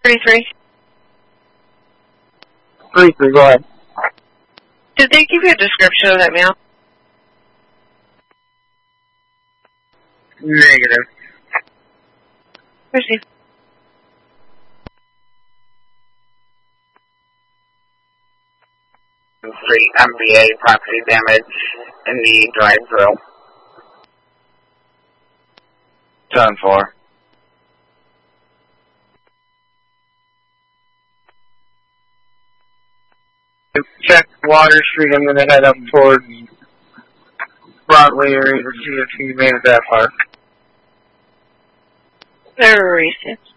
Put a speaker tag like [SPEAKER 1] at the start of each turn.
[SPEAKER 1] 33.
[SPEAKER 2] 33, go ahead.
[SPEAKER 1] Did they give you a description of that mail?
[SPEAKER 2] Negative.
[SPEAKER 1] Proceed.
[SPEAKER 3] Street MBA property damage in the drive-thru.
[SPEAKER 4] 10-4.
[SPEAKER 2] Check Water Street. I'm going to head up towards Broadway area to see if he made it that far.
[SPEAKER 1] Very recent.